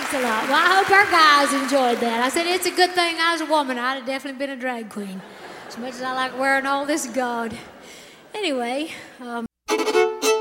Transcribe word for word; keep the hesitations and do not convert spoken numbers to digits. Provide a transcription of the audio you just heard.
Thanks a lot. Well, I hope our guys enjoyed that. I said, it's a good thing I was a woman. I'd have definitely been a drag queen. As much as I like wearing all this gaud. Anyway, um,